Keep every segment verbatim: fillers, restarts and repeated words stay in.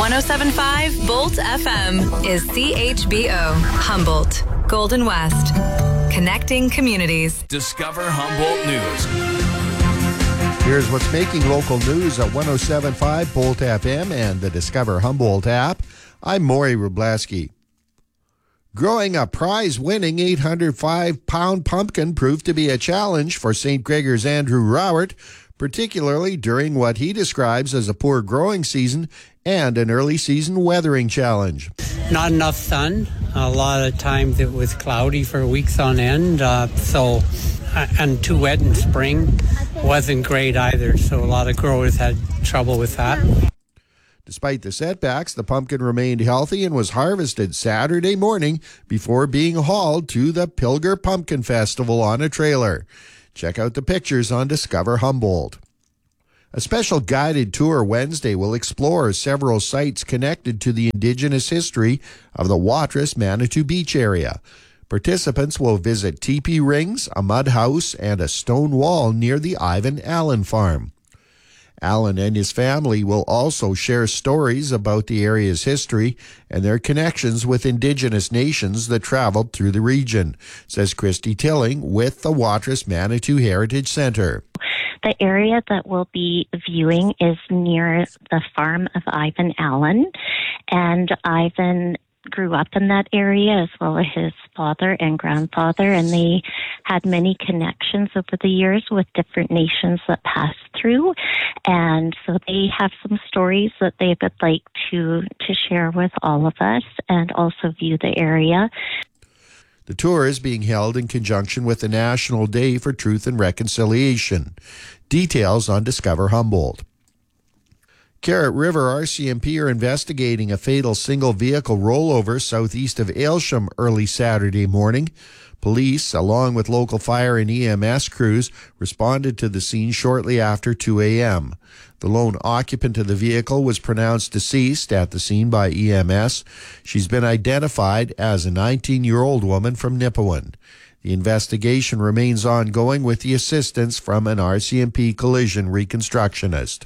one oh seven point five Bolt F M is C H B O, Humboldt, Golden West. Connecting communities. Discover Humboldt News. Here's what's making local news at one oh seven point five Bolt F M and the Discover Humboldt app. I'm Maury Rubleski. Growing a prize-winning eight hundred five pound pumpkin proved to be a challenge for Saint Gregor's Andrew Rowert, particularly during what he describes as a poor growing season and an early season weathering challenge. Not enough sun. A lot of times it was cloudy for weeks on end, uh, so and too wet in spring wasn't great either, so a lot of growers had trouble with that. Despite the setbacks, the pumpkin remained healthy and was harvested Saturday morning before being hauled to the Pilger Pumpkin Festival on a trailer. Check out the pictures on Discover Humboldt. A special guided tour Wednesday will explore several sites connected to the Indigenous history of the Watrous Manitou Beach area. Participants will visit teepee rings, a mud house, and a stone wall near the Ivan Allen farm. Allen and his family will also share stories about the area's history and their connections with Indigenous nations that traveled through the region, says Christy Tilling with the Watrous Manitou Heritage Center. The area that we'll be viewing is near the farm of Ivan Allen, and Ivan grew up in that area as well as his father and grandfather, and they had many connections over the years with different nations that passed through, and so they have some stories that they would like to to share with all of us and also view the area. The tour is being held in conjunction with the National Day for Truth and Reconciliation. Details on Discover Humboldt. Carrot River R C M P are investigating a fatal single-vehicle rollover southeast of Aylsham early Saturday morning. Police, along with local fire and E M S crews, responded to the scene shortly after two a.m. The lone occupant of the vehicle was pronounced deceased at the scene by E M S. She's been identified as a nineteen-year-old woman from Nipawin. The investigation remains ongoing with the assistance from an R C M P collision reconstructionist.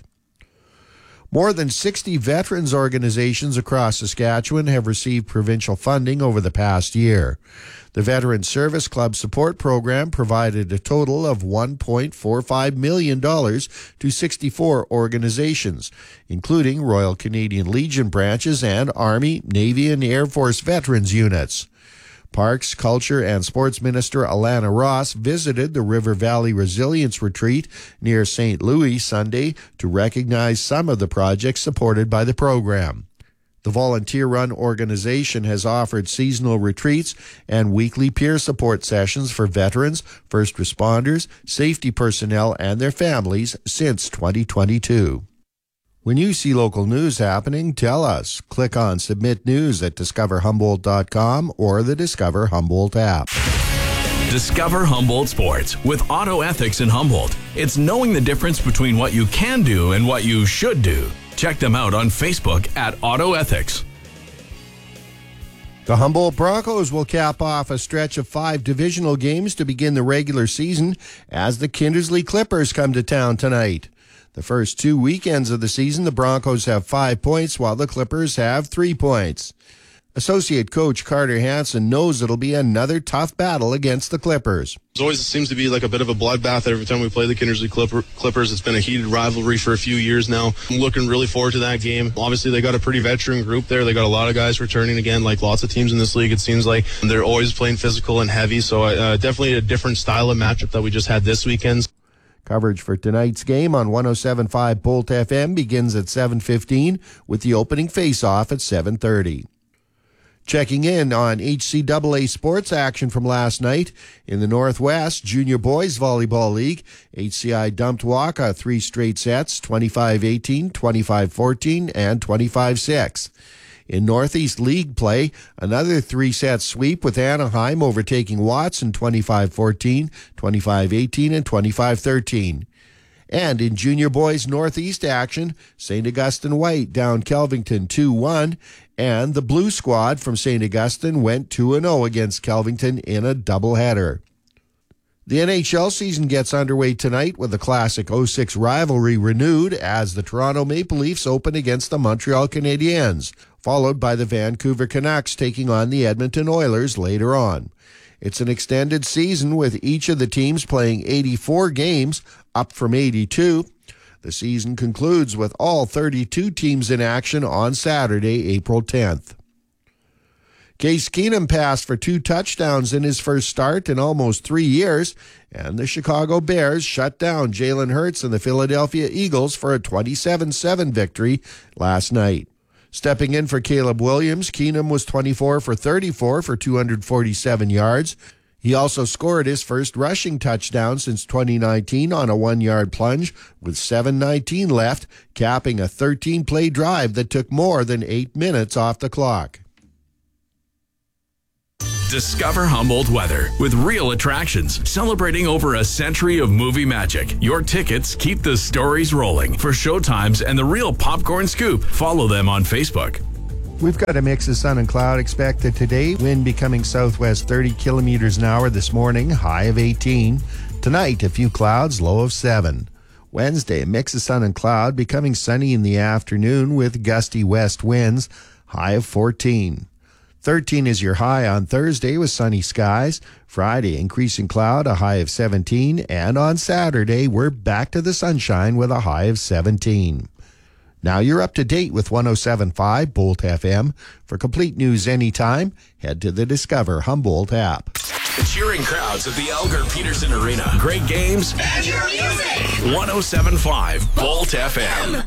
More than sixty veterans organizations across Saskatchewan have received provincial funding over the past year. The Veteran Service Club Support Program provided a total of one point four five million dollars to sixty-four organizations, including Royal Canadian Legion branches and Army, Navy, and Air Force veterans units. Parks, Culture, and Sports Minister Alana Ross visited the River Valley Resilience Retreat near Saint Louis Sunday to recognize some of the projects supported by the program. The volunteer-run organization has offered seasonal retreats and weekly peer support sessions for veterans, first responders, safety personnel, and their families since twenty twenty-two. When you see local news happening, tell us. Click on Submit News at discover humboldt dot com or the Discover Humboldt app. Discover Humboldt Sports with Auto Ethics in Humboldt. It's knowing the difference between what you can do and what you should do. Check them out on Facebook at Auto Ethics. The Humboldt Broncos will cap off a stretch of five divisional games to begin the regular season as the Kindersley Clippers come to town tonight. The first two weekends of the season, the Broncos have five points, while the Clippers have three points. Associate coach Carter Hansen knows it'll be another tough battle against the Clippers. It always seems to be like a bit of a bloodbath every time we play the Kindersley Clipper, Clippers. It's been a heated rivalry for a few years now. I'm looking really forward to that game. Obviously, they got a pretty veteran group there. They got a lot of guys returning again, like lots of teams in this league. It seems like they're always playing physical and heavy, so uh, definitely a different style of matchup that we just had this weekend. Coverage for tonight's game on one oh seven point five Bolt F M begins at seven fifteen with the opening face-off at seven thirty. Checking in on H C A A sports action from last night. In the Northwest Junior Boys Volleyball League, H C I dumped Waka three straight sets, twenty-five eighteen, twenty-five fourteen, and twenty-five six. In Northeast League play, another three-set sweep with Anaheim overtaking Watson twenty-five fourteen, twenty-five eighteen, and twenty-five thirteen. And in Junior Boys Northeast action, Saint Augustine White down Kelvington two one, and the Blue Squad from Saint Augustine went two and oh against Kelvington in a doubleheader. The N H L season gets underway tonight with the classic oh six rivalry renewed as the Toronto Maple Leafs open against the Montreal Canadiens, followed by the Vancouver Canucks taking on the Edmonton Oilers later on. It's an extended season with each of the teams playing eighty-four games, up from eighty-two. The season concludes with all thirty-two teams in action on Saturday, April tenth. Case Keenum passed for two touchdowns in his first start in almost three years, and the Chicago Bears shut down Jalen Hurts and the Philadelphia Eagles for a twenty-seven seven victory last night. Stepping in for Caleb Williams, Keenum was twenty-four for thirty-four for two hundred forty-seven yards. He also scored his first rushing touchdown since twenty nineteen on a one-yard plunge with seven nineteen left, capping a thirteen-play drive that took more than eight minutes off the clock. Discover Humboldt weather with real attractions celebrating over a century of movie magic. Your tickets keep the stories rolling. For showtimes and the real popcorn scoop, follow them on Facebook. We've got a mix of sun and cloud expected today. Wind becoming southwest thirty kilometers an hour this morning, high of eighteen. Tonight, a few clouds, low of seven. Wednesday, a mix of sun and cloud becoming sunny in the afternoon with gusty west winds, high of fourteen. thirteen is your high on Thursday with sunny skies. Friday, increasing cloud, a high of seventeen. And on Saturday, we're back to the sunshine with a high of seventeen. Now you're up to date with one oh seven point five Bolt F M. For complete news anytime, head to the Discover Humboldt app. The cheering crowds at the Elgar Peterson Arena. Great games. And your music. one oh seven point five Bolt F M.